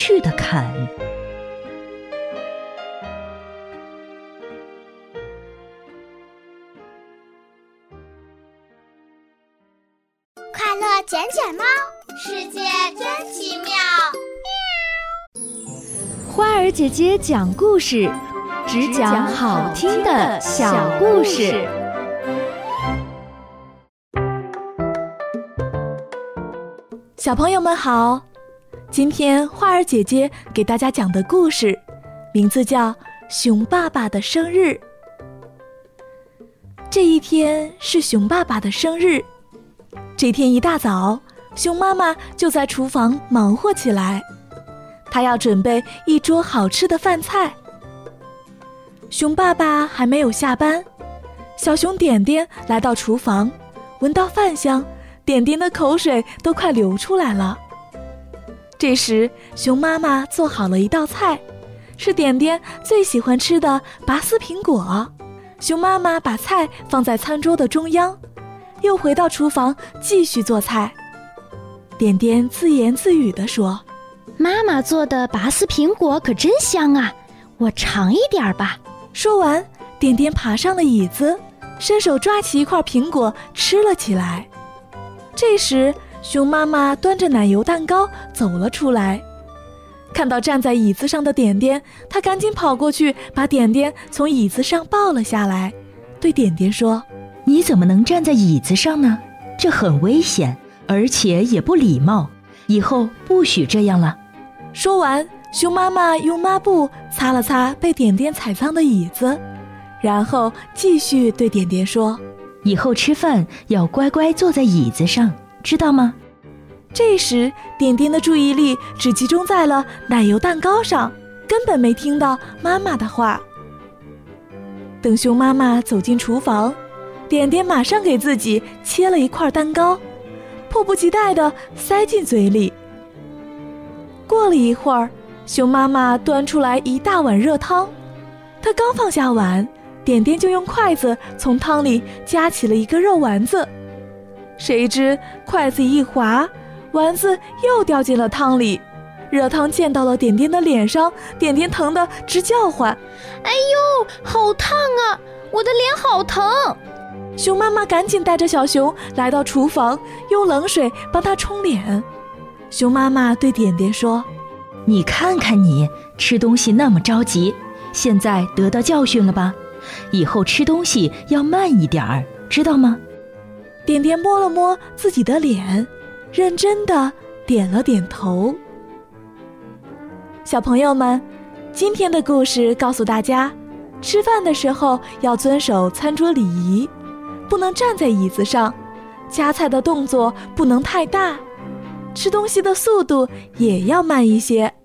去的坎。 快乐捡捡猫，世界真奇妙。 花儿姐姐讲故事，只讲好听的小故事。 小朋友们好，今天花儿姐姐给大家讲的故事名字叫《熊爸爸的生日》。这一天是熊爸爸的生日，这天一大早，熊妈妈就在厨房忙活起来，她要准备一桌好吃的饭菜。熊爸爸还没有下班，小熊点点来到厨房，闻到饭香，点点的口水都快流出来了。这时，熊妈妈做好了一道菜，是点点最喜欢吃的拔丝苹果。熊妈妈把菜放在餐桌的中央，又回到厨房继续做菜。点点自言自语地说：“ 妈妈做的拔丝苹果可真香啊，我尝一点吧。” 说完，点点爬上了椅子，伸手抓起一块苹果吃了起来。这时，熊妈妈端着奶油蛋糕走了出来，看到站在椅子上的点点，她赶紧跑过去，把点点从椅子上抱了下来，对点点说：“ 你怎么能站在椅子上呢？这很危险，而且也不礼貌，以后不许这样了。” 说完，熊妈妈用抹布擦了擦被点点踩脏的椅子，然后继续对点点说：“ 以后吃饭要乖乖坐在椅子上，知道吗？” 这时，点点的注意力只集中在了奶油蛋糕上，根本没听到妈妈的话。等熊妈妈走进厨房，点点马上给自己切了一块蛋糕，迫不及待地塞进嘴里。过了一会儿，熊妈妈端出来一大碗热汤，她刚放下碗，点点就用筷子从汤里夹起了一个肉丸子，谁知筷子一滑，丸子又掉进了汤里，热汤溅到了点点的脸上，点点疼得直叫唤：“ 哎呦，好烫啊，我的脸好疼！” 熊妈妈赶紧带着小熊来到厨房，用冷水帮他冲脸。熊妈妈对点点说：“ 你看看你，吃东西那么着急，现在得到教训了吧？以后吃东西要慢一点儿，知道吗？” 点点摸了摸自己的脸，认真地点了点头。小朋友们，今天的故事告诉大家，吃饭的时候要遵守餐桌礼仪，不能站在椅子上，夹菜的动作不能太大，吃东西的速度也要慢一些。